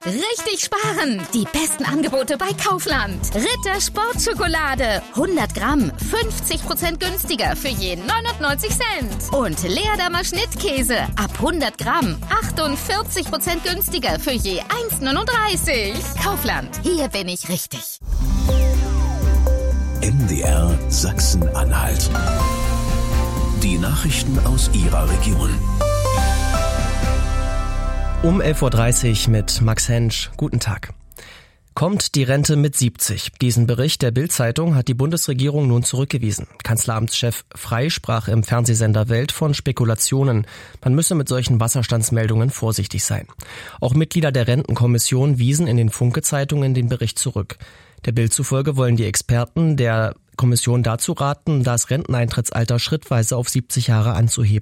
Richtig sparen! Die besten Angebote bei Kaufland. Ritter Sportschokolade. 100 Gramm, 50% günstiger für je 99 Cent. Und Leerdammer Schnittkäse. Ab 100 Gramm, 48% günstiger für je 1,39. Kaufland, hier bin ich richtig. MDR Sachsen-Anhalt. Die Nachrichten aus Ihrer Region. Um 11.30 Uhr mit Max Hensch. Guten Tag. Kommt die Rente mit 70? Diesen Bericht der Bild-Zeitung hat die Bundesregierung nun zurückgewiesen. Kanzleramtschef Frey sprach im Fernsehsender Welt von Spekulationen. Man müsse mit solchen Wasserstandsmeldungen vorsichtig sein. Auch Mitglieder der Rentenkommission wiesen in den Funke-Zeitungen den Bericht zurück. Der Bild zufolge wollen die Experten der Kommission dazu raten, das Renteneintrittsalter schrittweise auf 70 Jahre anzuheben.